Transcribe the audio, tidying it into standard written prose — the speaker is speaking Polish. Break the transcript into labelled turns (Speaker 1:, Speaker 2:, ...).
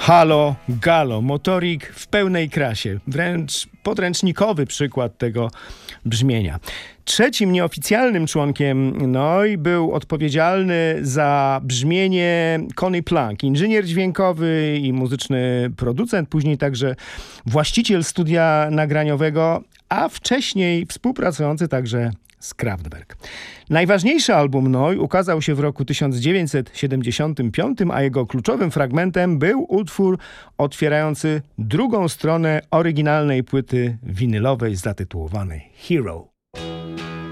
Speaker 1: Halo, Galo, motorik w pełnej krasie. Wręcz podręcznikowy przykład tego brzmienia. Trzecim nieoficjalnym członkiem NOI był odpowiedzialny za brzmienie Conny Plank, inżynier dźwiękowy i muzyczny producent, później także właściciel studia nagraniowego, a wcześniej współpracujący także z Kraftwerk. Najważniejszy album NOI ukazał się w roku 1975, a jego kluczowym fragmentem był utwór otwierający drugą stronę oryginalnej płyty winylowej zatytułowanej Hero.